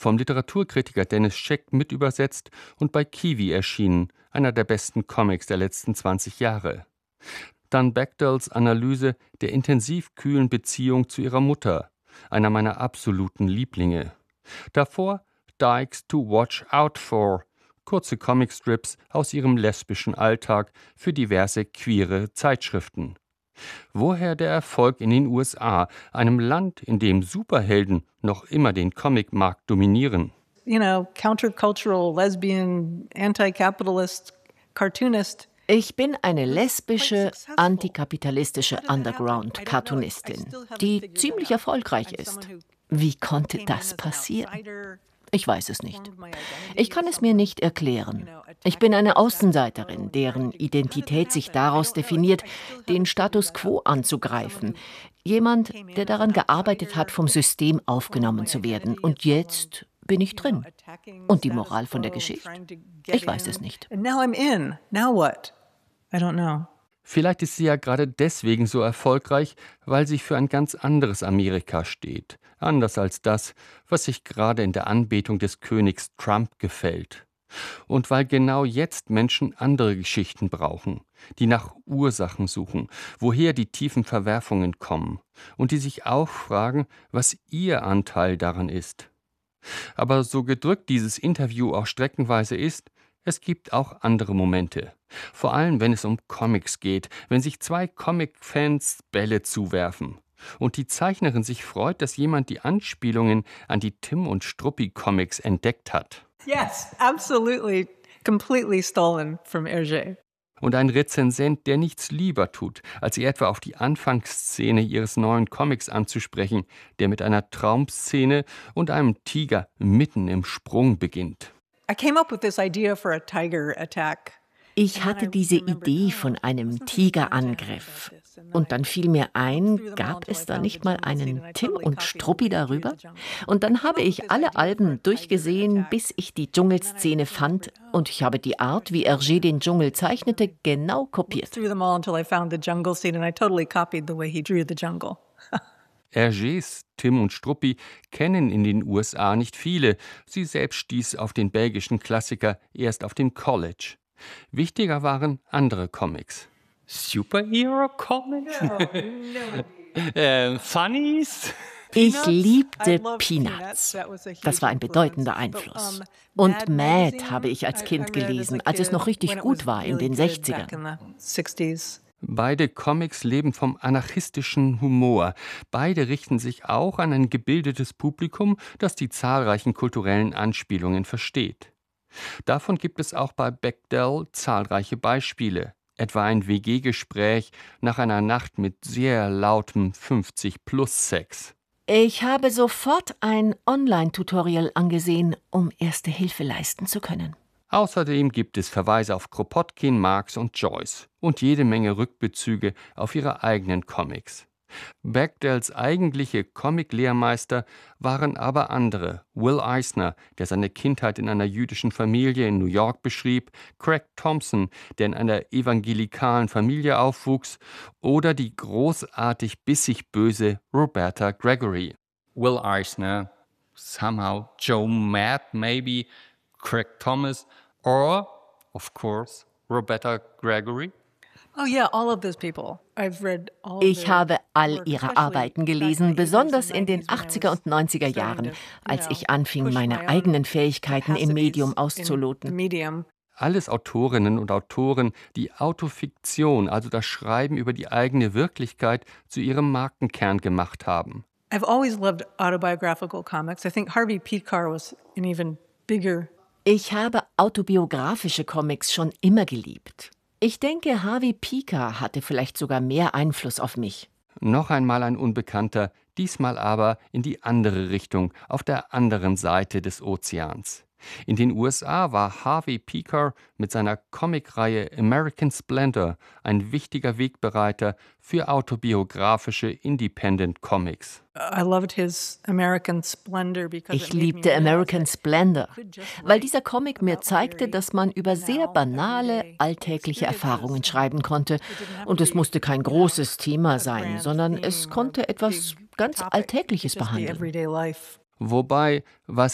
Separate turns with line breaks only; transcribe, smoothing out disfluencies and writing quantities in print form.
vom Literaturkritiker Dennis Scheck mitübersetzt und bei Kiwi erschienen, einer der besten Comics der letzten 20 Jahre. Dann Bechdels Analyse der intensiv kühlen Beziehung zu ihrer Mutter, einer meiner absoluten Lieblinge. Davor Dykes to Watch Out For, kurze Comicstrips aus ihrem lesbischen Alltag für diverse queere Zeitschriften. Woher der Erfolg in den USA, einem Land, in dem Superhelden noch immer den Comicmarkt dominieren?
Countercultural, lesbian, anti-capitalist, cartoonist.
Ich bin eine lesbische, antikapitalistische Underground-Cartoonistin, die ziemlich erfolgreich ist. Wie konnte das passieren? Ich weiß es nicht. Ich kann es mir nicht erklären. Ich bin eine Außenseiterin, deren Identität sich daraus definiert, den Status quo anzugreifen. Jemand, der daran gearbeitet hat, vom System aufgenommen zu werden. Und jetzt bin ich drin. Und die Moral von der Geschichte? Ich weiß es nicht.
Vielleicht ist sie ja gerade deswegen so erfolgreich, weil sie für ein ganz anderes Amerika steht. Anders als das, was sich gerade in der Anbetung des Königs Trump gefällt. Und weil genau jetzt Menschen andere Geschichten brauchen, die nach Ursachen suchen, woher die tiefen Verwerfungen kommen und die sich auch fragen, was ihr Anteil daran ist. Aber so gedrückt dieses Interview auch streckenweise ist, es gibt auch andere Momente. Vor allem, wenn es um Comics geht, wenn sich zwei Comic-Fans Bälle zuwerfen. Und die Zeichnerin sich freut, dass jemand die Anspielungen an die Tim und Struppi-Comics entdeckt hat.
Yes, absolutely, completely stolen from Hergé.
Und ein Rezensent, der nichts lieber tut, als sie etwa auf die Anfangsszene ihres neuen Comics anzusprechen, der mit einer Traumszene und einem Tiger mitten im Sprung beginnt.
I came up with this idea for a tiger attack.
Ich hatte diese Idee von einem Tigerangriff. Und dann fiel mir ein, gab es da nicht mal einen Tim und Struppi darüber? Und dann habe ich alle Alben durchgesehen, bis ich die Dschungelszene fand. Und ich habe die Art, wie Hergé den Dschungel zeichnete, genau kopiert.
Hergés Tim und Struppi kennen in den USA nicht viele. Sie selbst stieß auf den belgischen Klassiker erst auf dem College. Wichtiger waren andere Comics.
Superhero-Comics? Funnies?
Ich liebte Peanuts. Das war ein bedeutender Einfluss. Und Mad habe ich als Kind gelesen, als es noch richtig gut war in den 60ern.
Beide Comics leben vom anarchistischen Humor. Beide richten sich auch an ein gebildetes Publikum, das die zahlreichen kulturellen Anspielungen versteht. Davon gibt es auch bei Bechdel zahlreiche Beispiele. Etwa ein WG-Gespräch nach einer Nacht mit sehr lautem 50-plus-Sex.
Ich habe sofort ein Online-Tutorial angesehen, um Erste Hilfe leisten zu können.
Außerdem gibt es Verweise auf Kropotkin, Marx und Joyce und jede Menge Rückbezüge auf ihre eigenen Comics. Bechdels eigentliche Comic-Lehrmeister waren aber andere. Will Eisner, der seine Kindheit in einer jüdischen Familie in New York beschrieb, Craig Thompson, der in einer evangelikalen Familie aufwuchs, oder die großartig bissig böse Roberta Gregory.
Will Eisner, somehow Joe Matt, maybe Craig Thomas, or, of course, Roberta Gregory.
Ich habe all ihre Arbeiten gelesen, besonders in den 80er und 90er Jahren, als ich anfing, meine eigenen Fähigkeiten im Medium auszuloten.
Alles Autorinnen und Autoren, die Autofiktion, also das Schreiben über die eigene Wirklichkeit, zu ihrem Markenkern gemacht haben.
I've always loved autobiographical comics. I think Harvey Pekar was an even bigger.
Ich habe autobiografische Comics schon immer geliebt. Ich denke, Harvey Pekar hatte vielleicht sogar mehr Einfluss auf mich.
Noch einmal ein Unbekannter, diesmal aber in die andere Richtung, auf der anderen Seite des Ozeans. In den USA war Harvey Pekar mit seiner Comicreihe American Splendor ein wichtiger Wegbereiter für autobiografische Independent Comics.
Ich liebte American Splendor, weil dieser Comic mir zeigte, dass man über sehr banale, alltägliche Erfahrungen schreiben konnte. Und es musste kein großes Thema sein, sondern es konnte etwas ganz Alltägliches behandeln.
Wobei, was